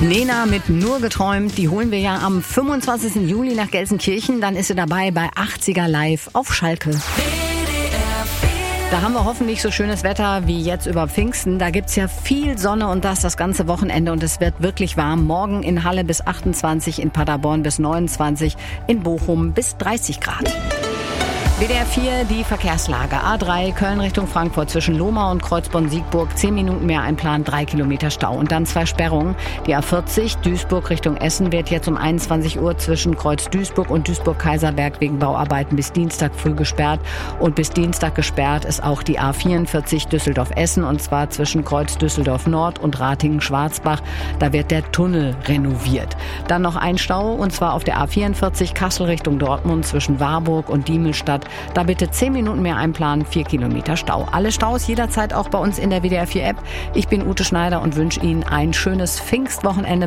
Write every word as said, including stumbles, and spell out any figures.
Nena mit Nur geträumt, die holen wir ja am fünfundzwanzigsten Juli nach Gelsenkirchen. Dann ist sie dabei bei achtziger Live auf Schalke. Da haben wir hoffentlich so schönes Wetter wie jetzt über Pfingsten. Da gibt's ja viel Sonne und das das ganze Wochenende und es wird wirklich warm. Morgen in Halle bis achtundzwanzig, in Paderborn bis neunundzwanzig, in Bochum bis dreißig Grad. W D R vier, die Verkehrslage. A drei, Köln Richtung Frankfurt zwischen Lohmar und Kreuzborn-Siegburg. Zehn Minuten mehr einplanen, drei Kilometer Stau. Und dann zwei Sperrungen. Die A vierzig, Duisburg Richtung Essen, wird jetzt um einundzwanzig Uhr zwischen Kreuz Duisburg und Duisburg-Kaiserberg wegen Bauarbeiten bis Dienstag früh gesperrt. Und bis Dienstag gesperrt ist auch die A vierundvierzig Düsseldorf-Essen, und zwar zwischen Kreuz Düsseldorf-Nord und Ratingen-Schwarzbach. Da wird der Tunnel renoviert. Dann noch ein Stau, und zwar auf der A vierundvierzig Kassel Richtung Dortmund zwischen Warburg und Diemelstadt. Da bitte zehn Minuten mehr einplanen, vier Kilometer Stau. Alle Staus jederzeit auch bei uns in der W D R vier App. Ich bin Ute Schneider und wünsche Ihnen ein schönes Pfingstwochenende.